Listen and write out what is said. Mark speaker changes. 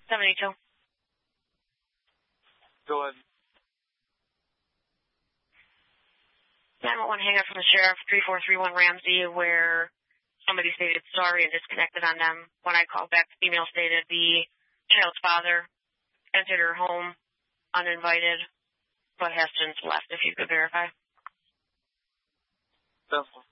Speaker 1: 782.
Speaker 2: Go ahead.
Speaker 1: 911 hang up from the sheriff, 3431 Ramsey, where somebody stated sorry and disconnected on them. When I called back, the female stated the child's father entered her home uninvited, but has since left, if you could verify.
Speaker 2: Definitely.